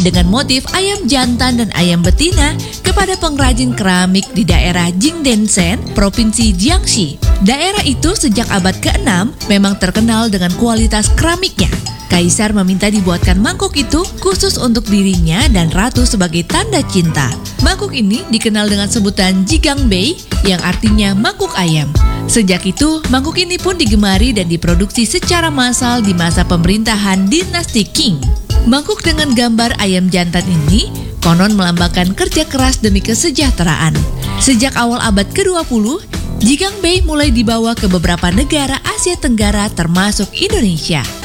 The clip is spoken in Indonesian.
dengan motif ayam jantan dan ayam betina kepada pengrajin keramik di daerah Jingdenshen, Provinsi Jiangxi. Daerah itu sejak abad ke-6 memang terkenal dengan kualitas keramiknya. Kaisar meminta dibuatkan mangkuk itu khusus untuk dirinya dan ratu sebagai tanda cinta. Mangkuk ini dikenal dengan sebutan Jigangbei yang artinya mangkuk ayam. Sejak itu, mangkuk ini pun digemari dan diproduksi secara massal di masa pemerintahan dinasti Qing. Mangkuk dengan gambar ayam jantan ini konon melambangkan kerja keras demi kesejahteraan. Sejak awal abad ke-20, Jigangbei mulai dibawa ke beberapa negara Asia Tenggara termasuk Indonesia.